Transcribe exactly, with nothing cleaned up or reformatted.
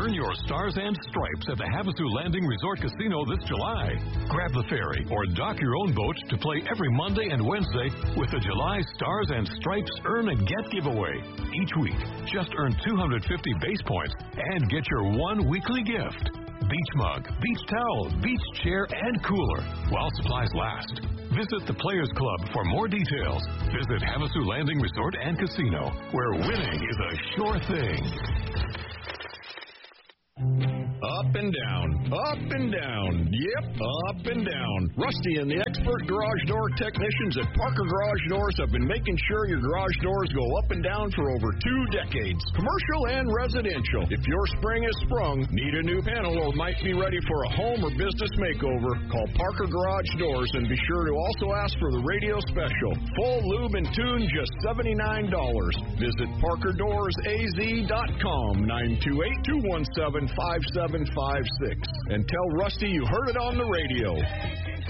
Earn your stars and stripes at the Havasu Landing Resort Casino this July. Grab the ferry or dock your own boat to play every Monday and Wednesday with the July Stars and Stripes Earn and Get giveaway. Each week, just earn two hundred fifty base points and get your one weekly gift. Beach mug, beach towel, beach chair, and cooler while supplies last. Visit the Players Club for more details. Visit Havasu Landing Resort and Casino, where winning is a sure thing. Up and down, up and down, yep, up and down. Rusty and the expert garage door technicians at Parker Garage Doors have been making sure your garage doors go up and down for over two decades, commercial and residential. If your spring is sprung, need a new panel, or might be ready for a home or business makeover, call Parker Garage Doors and be sure to also ask for the radio special. Full lube and tune, just seventy-nine dollars. Visit Parker Doors A Z dot com, nine two eight, two one seven, five seven five six, and tell Rusty you heard it on the radio.